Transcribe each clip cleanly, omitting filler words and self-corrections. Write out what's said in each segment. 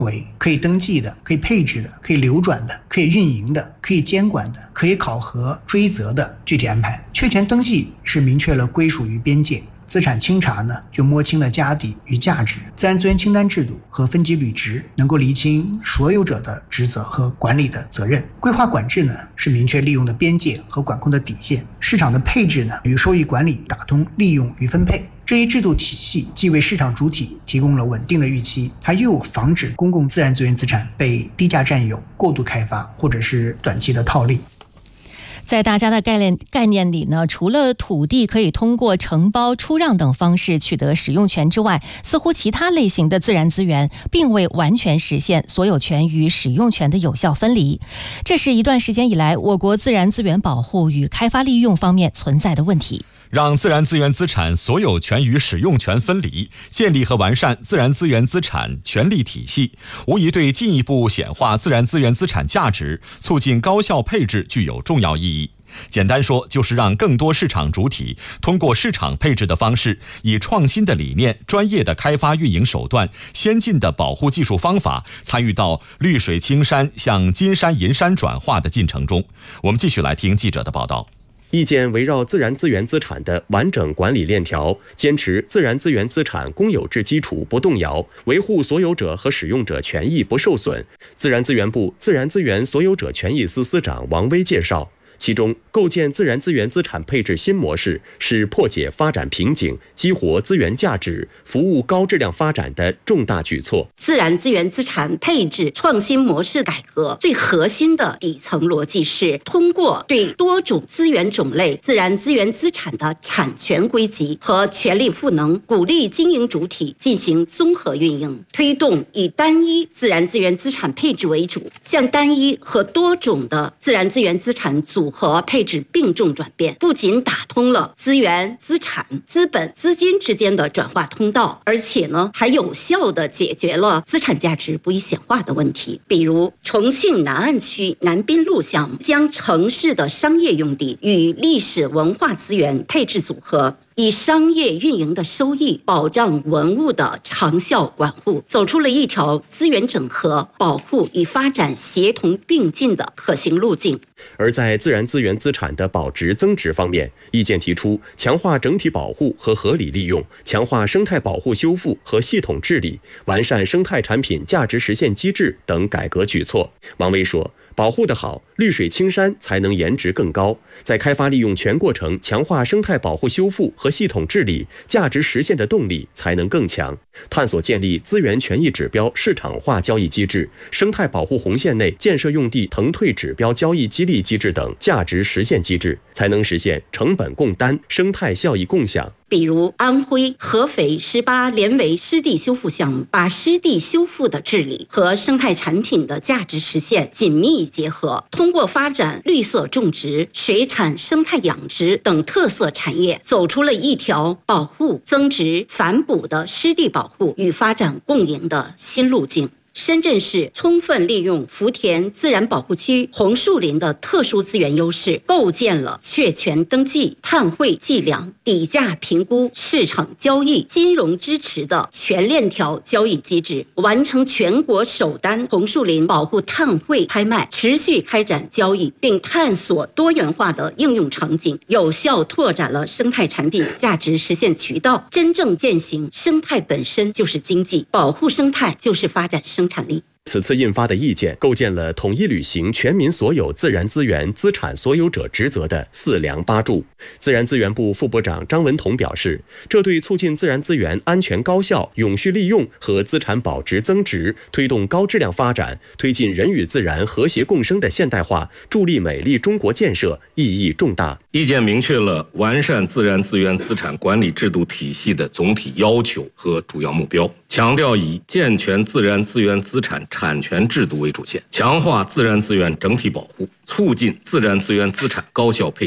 为可以登记的、可以配置的、可以流转的、可以运营的、可以监管的、可以考核追责的具体安排。确权登记是明确了归属与边界，资产清查呢就摸清了家底与价值，自然资源清单制度和分级履职能够厘清所有者的职责和管理的责任。规划管制呢是明确利用的边界和管控的底线，市场的配置呢与收益管理打通利用与分配。这一制度体系既为市场主体提供了稳定的预期，它又防止公共自然资源资产被低价占有、过度开发或者是短期的套利。 在大家的概念里呢，除了土地可以通过承包、出让等方式取得使用权之外，似乎其他类型的自然资源并未完全实现所有权与使用权的有效分离。这是一段时间以来我国自然资源保护与开发利用方面存在的问题。 让自然资源资产所有权与使用权分离，建立和完善自然资源资产权利体系，无疑对进一步显化自然资源资产价值、促进高效配置具有重要意义。简单说，就是让更多市场主体通过市场配置的方式，以创新的理念、专业的开发运营手段、先进的保护技术方法，参与到绿水青山向金山银山转化的进程中。我们继续来听记者的报道。 意见围绕自然资源资产的完整管理链条，坚持自然资源资产公有制基础不动摇，维护所有者和使用者权益不受损。自然资源部自然资源所有者权益司司长王威介绍，其中构建自然资源资产配置新模式是破解发展瓶颈、激活资源价值、服务高质量发展的重大举措。 自然资源资产配置创新模式改革最核心的底层逻辑是通过对多种资源种类自然资源资产的产权归集和权利赋能，鼓励经营主体进行综合运营，推动以单一自然资源资产配置为主，向单一和多种的自然资源资产组合配置并重转变，不仅打通了资源、资产、资本、资金之间的转化通道，而且还有效地解决了资产价值不易显化的问题。比如重庆南岸区南滨路项目，将城市的商业用地与历史文化资源配置组合，以商业运营的收益保障文物的长效管护，走出了一条资源整合、保护与发展协同并进的可行路径。 而在自然资源资产的保值增值方面，意见提出强化整体保护和合理利用，强化生态保护修复和系统治理，完善生态产品价值实现机制等改革举措。王威说，保护得好，绿水青山才能颜值更高。在开发利用全过程强化生态保护修复和系统治理，价值实现的动力才能更强。探索建立资源权益指标市场化交易机制、生态保护红线内建设用地腾退指标交易激励机制等价值实现机制，才能实现成本共担、生态效益共享。 比如安徽合肥18连围湿地修复项目，把湿地修复的治理和生态产品的价值实现紧密结合，通过发展绿色种植、水产生态养殖等特色产业，走出了一条保护、增值、反哺的湿地保护与发展共赢的新路径。深圳市充分利用福田自然保护区红树林的特殊资源优势，构建了确权登记、碳汇计量、底价评估、市场交易、金融支持的全链条交易机制，完成全国首单红树林保护碳汇拍卖，持续开展交易，并探索多元化的应用场景，有效拓展了生态产品价值实现渠道，真正践行生态本身就是经济，保护生态就是发展生产力。 此次印发的意见构建了统一履行全民所有自然资源资产所有者职责的4梁8柱。自然资源部副部长张文同表示，这对促进自然资源安全高效、永续利用和资产保值增值，推动高质量发展，推进人与自然和谐共生的现代化，助力美丽中国建设意义重大。 意见明确了完善自然资源资产管理制度体系的总体要求和主要目标，强调以健全自然资源资产产权制度为主线，强化自然资源整体保护，促进自然资源资产高效配置，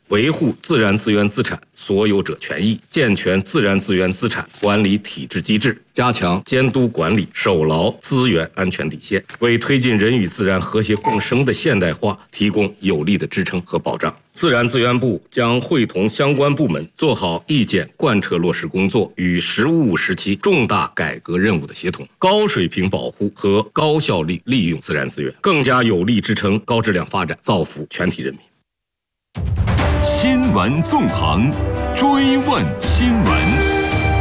维护自然资源资产所有者权益，健全自然资源资产管理体制机制，加强监督管理，守牢资源安全底线，为推进人与自然和谐共生的现代化提供有力的支撑和保障。自然资源部将会同相关部门做好意见贯彻落实工作与“十五五”时期重大改革任务的协同，高水平保护和高效率利用自然资源，更加有力支撑高质量发展，造福全体人民。 新闻纵横，追问新闻。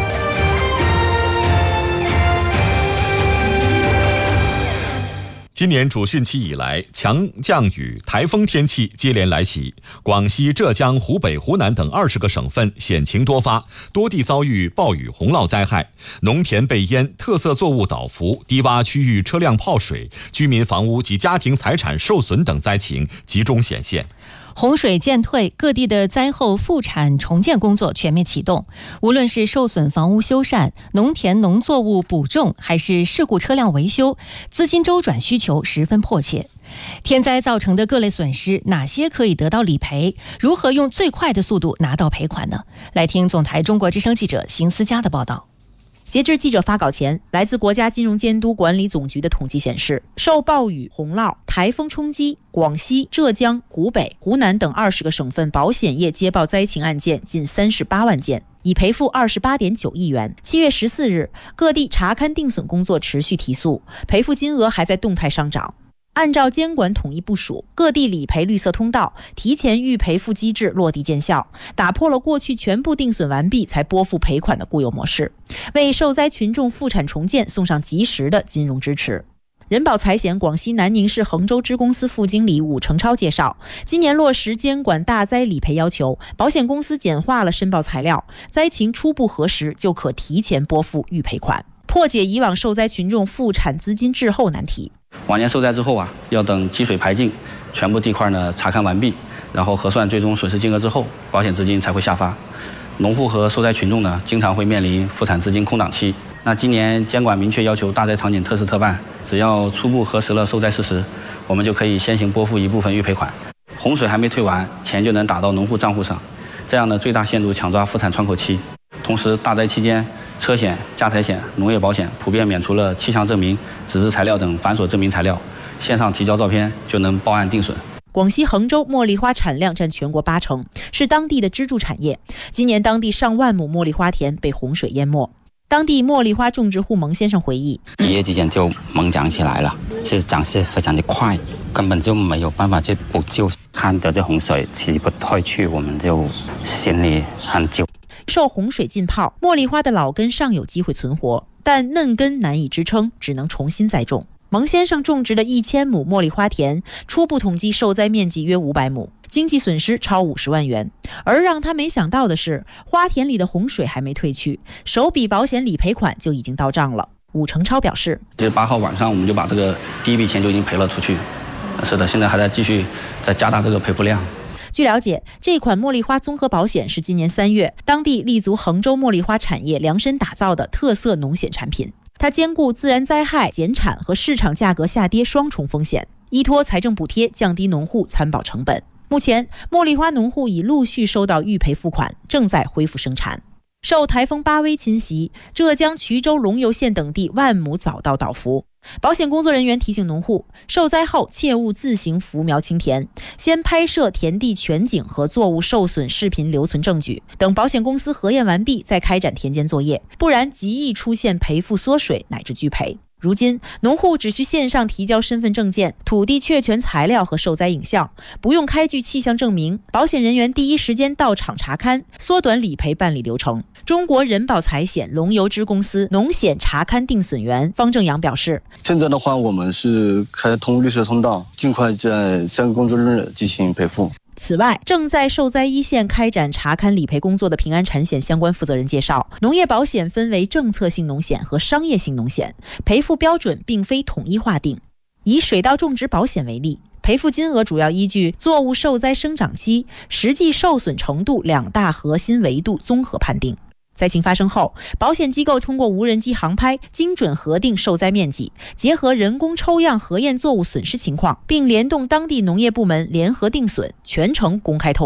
今年主汛期以来，强降雨、台风天气接连来袭，广西、浙江、湖北、湖南等20个省份险情多发，多地遭遇暴雨洪涝灾害，农田被淹，特色作物倒伏，低洼区域车辆泡水，居民房屋及家庭财产受损等灾情集中显现。 洪水渐退，各地的灾后复产重建工作全面启动。无论是受损房屋修缮、农田农作物补种，还是事故车辆维修，资金周转需求十分迫切。天灾造成的各类损失，哪些可以得到理赔？如何用最快的速度拿到赔款呢？来听总台中国之声记者邢思佳的报道。 截至记者发稿前，来自国家金融监督管理总局的统计显示，受暴雨、洪涝、台风冲击，广西、浙江、湖北、湖南等20个省份保险业接报灾情案件近38万件，已赔付28.9亿元。7月14日，各地查勘定损工作持续提速，赔付金额还在动态上涨。按照监管统一部署，各地理赔绿色通道、提前预赔付机制落地见效，打破了过去全部定损完毕才拨付赔款的固有模式，为受灾群众复产重建送上及时的金融支持。人保财险广西南宁市衡州支公司副经理武成超介绍，今年落实监管大灾理赔要求，保险公司简化了申报材料，灾情初步核实就可提前拨付预赔款，破解以往受灾群众复产资金滞后难题。 往年受灾之后要等积水排尽，全部地块呢查看完毕，然后核算最终损失金额之后，保险资金才会下发。农户和受灾群众呢，经常会面临复产资金空档期。那今年监管明确要求大灾场景特事特办，只要初步核实了受灾事实，我们就可以先行拨付一部分预赔款。洪水还没退完，钱就能打到农户账户上，这样呢最大限度抢抓复产窗口期。同时，大灾期间，车险、家财险、农业保险普遍免除了气象证明、纸质材料等繁琐证明材料，线上提交照片就能报案定损。 广西衡州茉莉花产量占全国80%，是当地的支柱产业。今年当地上万亩茉莉花田被洪水淹没。当地茉莉花种植户蒙先生回忆， 一夜之间就猛长起来了，是长势非常的快，根本就没有办法去补救。看着这洪水起不退去，我们就心里很揪。 受洪水浸泡，茉莉花的老根尚有机会存活，但嫩根难以支撑，只能重新栽种。蒙先生种植的1000亩茉莉花田，初步统计受灾面积约500亩，经济损失超50万元。而让他没想到的是，花田里的洪水还没退去，首笔保险理赔款就已经到账了。武成超表示 ，8号晚上我们就把这个第一笔钱就已经赔了出去。是的，现在还在继续在加大这个赔付量。 据了解，这款茉莉花综合保险是今年3月当地立足衡州茉莉花产业量身打造的特色农险产品。它兼顾自然灾害、减产和市场价格下跌双重风险，依托财政补贴降低农户参保成本。目前，茉莉花农户已陆续收到预赔付款，正在恢复生产。受台风巴威侵袭，浙江衢州龙游县等地万亩早稻倒伏。保险工作人员提醒农户，受灾后切勿自行扶苗清田，先拍摄田地全景和作物受损视频留存证据，等保险公司核验完毕再开展田间作业，不然极易出现赔付缩水乃至拒赔。如今，农户只需线上提交身份证件、土地确权材料和受灾影像，不用开具气象证明，保险人员第一时间到场查勘，缩短理赔办理流程。中国人保财险龙游支公司农险查勘定损员方正阳表示， 现在的话，我们是开通绿色通道，尽快在3个工作日进行赔付。 此外，正在受灾一线开展查勘理赔工作的平安产险相关负责人介绍，农业保险分为政策性农险和商业性农险，赔付标准并非统一划定。以水稻种植保险为例，赔付金额主要依据作物受灾生长期、实际受损程度2大核心维度综合判定。灾情发生后，保险机构通过无人机航拍精准核定受灾面积，结合人工抽样核验作物损失情况，并联动当地农业部门联合定损，全程公开透明。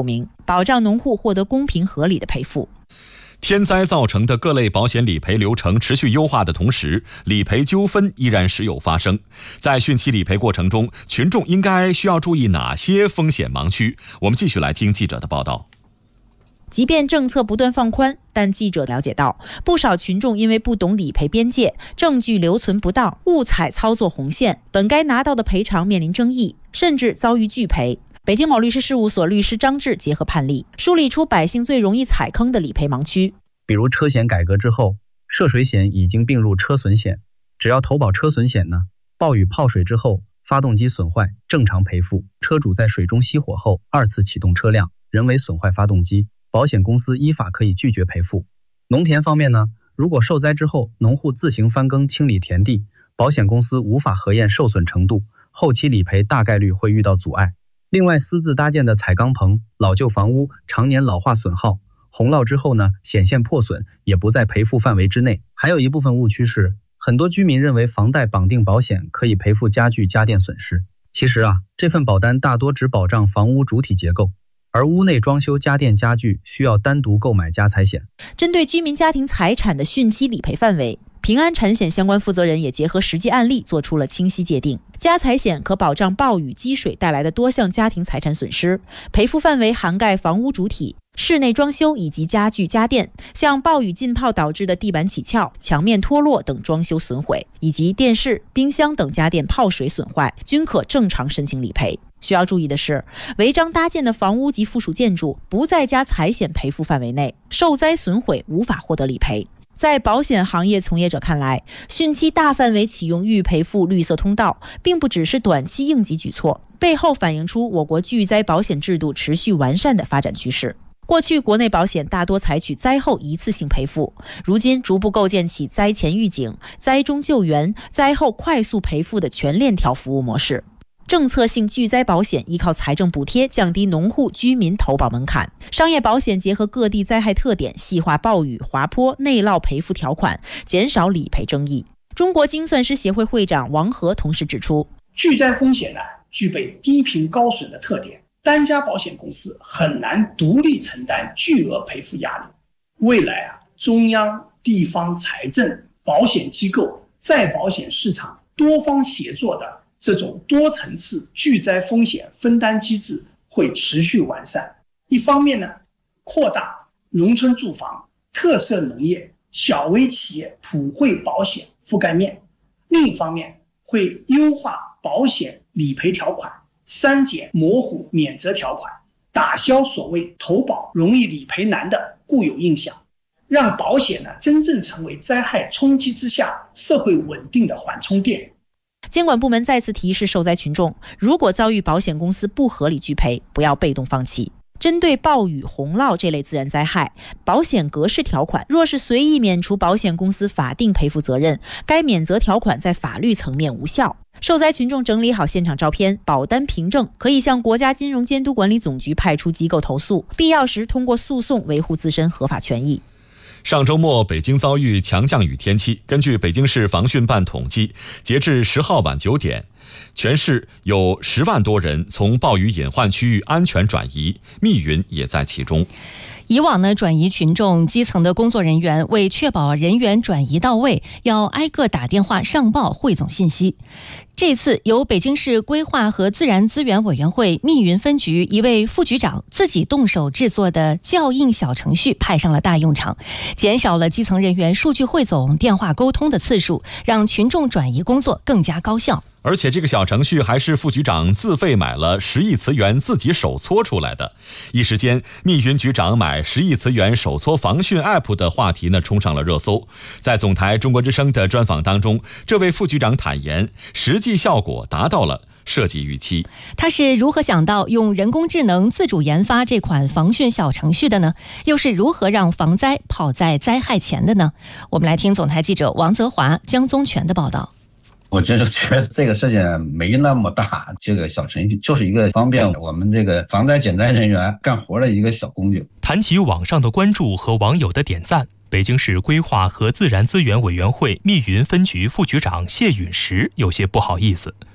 保障农户获得公平合理的赔付。 天灾造成的各类保险理赔流程持续优化的同时，理赔纠纷依然时有发生。在汛期理赔过程中，群众需要注意哪些风险盲区？我们继续来听记者的报道。 即便政策不断放宽，但记者了解到，不少群众因为不懂理赔边界、证据留存不当、误踩操作红线，本该拿到的赔偿面临争议，甚至遭遇拒赔。北京某律师事务所律师张志结合判例，梳理出百姓最容易踩坑的理赔盲区。 比如车险改革之后，涉水险已经并入车损险，只要投保车损险呢，暴雨泡水之后，发动机损坏正常赔付，车主在水中熄火后2次启动车辆，人为损坏发动机，保险公司依法可以拒绝赔付。农田方面呢，如果受灾之后，农户自行翻耕清理田地，保险公司无法核验受损程度，后期理赔大概率会遇到阻碍。另外，私自搭建的彩钢棚、老旧房屋常年老化损耗，洪涝之后呢，显现破损也不在赔付范围之内。还有一部分误区是，很多居民认为房贷绑定保险可以赔付家具家电损失。其实这份保单大多只保障房屋主体结构，而屋内装修家电家具需要单独购买家财险。 针对居民家庭财产的汛期理赔范围，平安产险相关负责人也结合实际案例做出了清晰界定。家财险可保障暴雨积水带来的多项家庭财产损失，赔付范围涵盖房屋主体、室内装修以及家具家电，像暴雨浸泡导致的地板起翘、墙面脱落等装修损毁，以及电视、冰箱等家电泡水损坏，均可正常申请理赔。需要注意的是，违章搭建的房屋及附属建筑不在家财险赔付范围内，受灾损毁无法获得理赔。在保险行业从业者看来，汛期大范围启用预赔付绿色通道，并不只是短期应急举措，背后反映出我国巨灾保险制度持续完善的发展趋势。过去国内保险大多采取灾后一次性赔付，如今逐步构建起灾前预警、灾中救援、灾后快速赔付的全链条服务模式。政策性巨灾保险依靠财政补贴降低农户居民投保门槛，商业保险结合各地灾害特点，细化暴雨、滑坡、内涝赔付条款，减少理赔争议。中国精算师协会会长王和同时指出， 巨灾风险具备低频高损的特点，单家保险公司很难独立承担巨额赔付压力。未来中央、地方财政、保险机构、再保险市场多方协作的这种多层次巨灾风险分担机制会持续完善。一方面扩大农村住房、特色农业、小微企业普惠保险覆盖面；另一方面会优化保险理赔条款，删减模糊免责条款，打消所谓投保容易理赔难的固有印象，让保险真正成为灾害冲击之下社会稳定的缓冲垫。 监管部门再次提示受灾群众，如果遭遇保险公司不合理拒赔，不要被动放弃。针对暴雨、洪涝这类自然灾害，保险格式条款若是随意免除保险公司法定赔付责任，该免责条款在法律层面无效。受灾群众整理好现场照片、保单凭证，可以向国家金融监督管理总局派出机构投诉，必要时通过诉讼维护自身合法权益。 上周末，北京遭遇强降雨天气。根据北京市防汛办统计，截至10号晚9点，全市有10万多人从暴雨隐患区域安全转移，密云也在其中。 以往转移群众基层的工作人员为确保人员转移到位，要挨个打电话上报汇总信息。这次由北京市规划和自然资源委员会密云分局一位副局长自己动手制作的校印小程序派上了大用场，减少了基层人员数据汇总、电话沟通的次数，让群众转移工作更加高效。 而且这个小程序还是副局长自费买了10亿词元自己手搓出来的。一时间，密云局长买10亿词元手搓防汛 App 的话题冲上了热搜。在总台中国之声的专访当中，这位副局长坦言，实际效果达到了设计预期。 他是如何想到用人工智能自主研发这款防汛小程序的呢？又是如何让防灾跑在灾害前的呢？我们来听总台记者王泽华、江宗全的报道。 我真是觉得这个事情没那么大，这个小程序就是一个方便我们这个防灾减灾人员干活的一个小工具。 谈起网上的关注和网友的点赞，北京市规划和自然资源委员会密云分局副局长谢允石有些不好意思。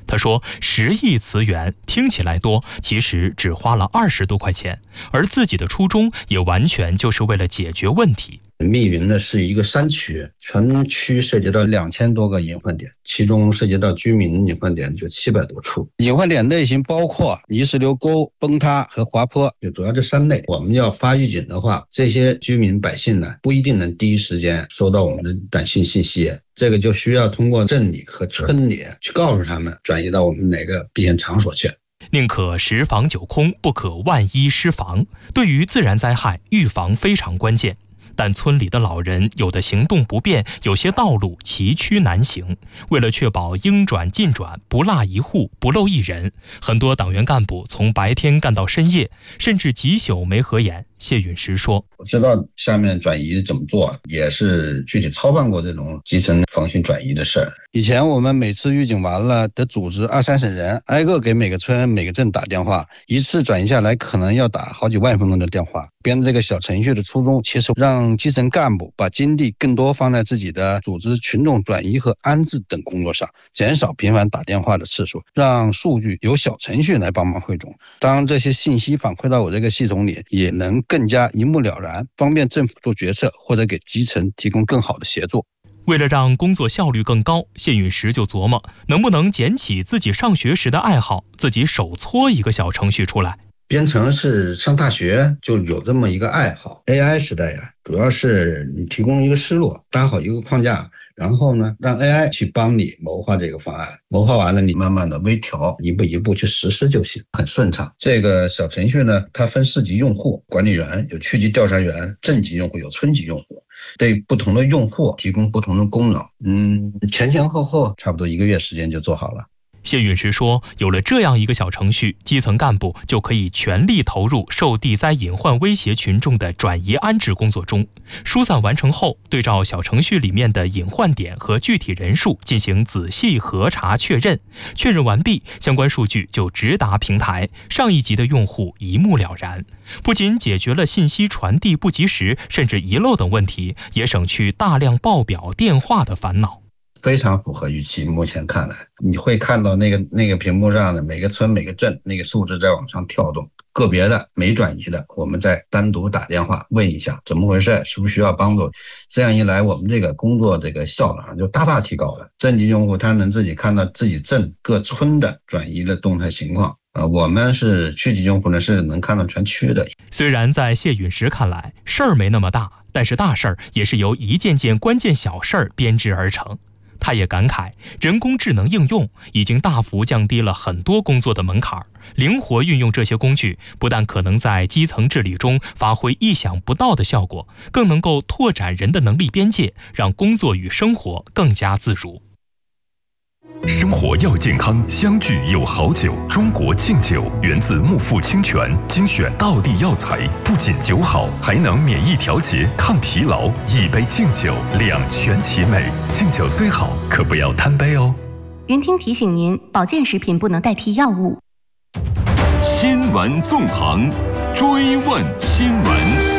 他说10亿磁元听起来多，其实只花了20多块钱，而自己的初衷也完全就是为了解决问题。 密云呢是一个山区，全区涉及到2000多个隐患点，其中涉及到居民隐患点就700多处。隐患点类型包括泥石流沟、崩塌和滑坡，就主要这3类。我们要发预警的话，这些居民百姓呢不一定能第一时间收到我们的短信信息，这个就需要通过镇里和村里去告诉他们转移到我们哪个避险场所去。 宁可10防9空，不可万一失防。对于自然灾害，预防非常关键。但村里的老人有的行动不便，有些道路崎岖难行。为了确保应转尽转，不落一户，不漏一人，很多党员干部从白天干到深夜，甚至几宿没合眼。谢允时说：“ 我知道下面转移怎么做，也是具体操办过这种基层防汛转移的事儿。以前我们每次预警完了，得组织20-30人，挨个给每个村、每个镇打电话，一次转移下来可能要打好几万分钟的电话。编这个小程序的初衷，其实让基层干部把精力更多放在自己的组织群众转移和安置等工作上，减少频繁打电话的次数，让数据由小程序来帮忙汇总。当这些信息反馈到我这个系统里，也能更加一目了然，方便政府做决策或者给基层提供更好的协作。” 为了让工作效率更高，谢允时就琢磨能不能捡起自己上学时的爱好，自己手搓一个小程序出来。 编程是上大学就有这么一个爱好。 AI 时代呀，主要是你提供一个思路，搭好一个框架，然后呢让 AI 去帮你谋划这个方案，谋划完了你慢慢的微调，一步一步去实施就行，很顺畅。这个小程序呢，它分4级用户，管理员有区级调查员，镇级用户有村级用户，对不同的用户提供不同的功能。前后差不多1个月时间就做好了。 谢允时说，有了这样一个小程序，基层干部就可以全力投入受地灾隐患威胁群众的转移安置工作中。疏散完成后，对照小程序里面的隐患点和具体人数进行仔细核查确认，确认完毕，相关数据就直达平台，上一级的用户一目了然。不仅解决了信息传递不及时甚至遗漏等问题，也省去大量报表电话的烦恼。 非常符合预期，目前看来你会看到那个屏幕上的每个村每个镇那个数字在往上跳动，个别的没转移的我们再单独打电话问一下怎么回事，是不是需要帮助。这样一来，我们这个工作这个效率就大大提高了。镇级用户他能自己看到自己镇各村的转移的动态情况，我们是区级用户呢是能看到全区的。 虽然在谢允时看来事儿没那么大，但是大事儿也是由一件件关键小事儿编织而成。他也感慨，人工智能应用已经大幅降低了很多工作的门槛，灵活运用这些工具，不但可能在基层治理中发挥意想不到的效果，更能够拓展人的能力边界，让工作与生活更加自如。 生活要健康，相聚有好酒。中国敬酒源自木富清泉，精选道地药材，不仅酒好，还能免疫调节、抗疲劳。一杯敬酒，两全其美。敬酒虽好，可不要贪杯哦。 云听提醒您，保健食品不能代替药物。 新闻纵横，追问新闻。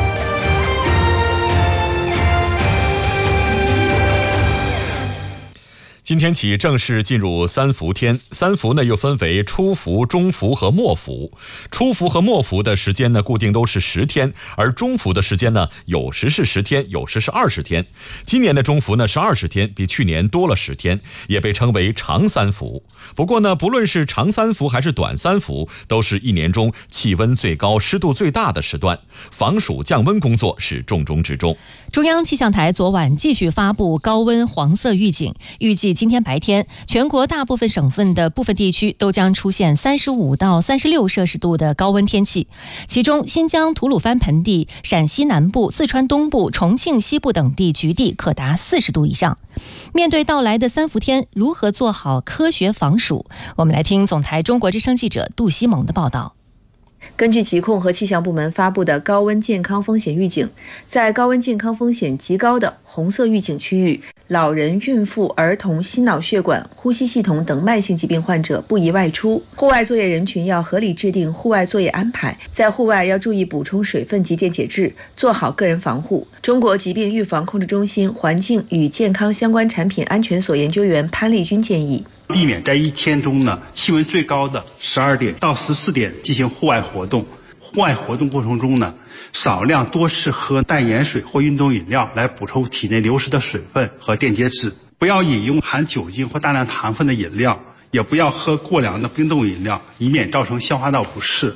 今天起正式进入3伏天，三伏呢又分为初伏、中伏和末伏。初伏和末伏的时间呢固定都是10天，而中伏的时间呢有时是10天，有时是20天。今年的中伏呢是20天，比去年多了10天，也被称为长3伏。不过呢，不论是长3伏还是短3伏，都是一年中气温最高、湿度最大的时段，防暑降温工作是重中之重。 中央气象台昨晚继续发布高温黄色预警，预计今天白天全国大部分省份的部分地区都将出现35到36摄氏度的高温天气，其中新疆吐鲁番盆地、陕西南部、四川东部、重庆西部等地局地可达40度以上。面对到来的3伏天，如何做好科学防暑？我们来听总台中国之声记者杜西蒙的报道。 根据疾控和气象部门发布的高温健康风险预警，在高温健康风险极高的红色预警区域， 老人、孕妇、儿童、心脑血管、呼吸系统等慢性疾病患者不宜外出。户外作业人群要合理制定户外作业安排，在户外要注意补充水分及电解质，做好个人防护。中国疾病预防控制中心环境与健康相关产品安全所研究员潘丽君建议， 避免在一天中呢气温最高的12点到14点进行户外活动。户外活动过程中呢，少量多次喝淡盐水或运动饮料来补充体内流失的水分和电解质，不要饮用含酒精或大量糖分的饮料，也不要喝过凉的冰冻饮料，以免造成消化道不适。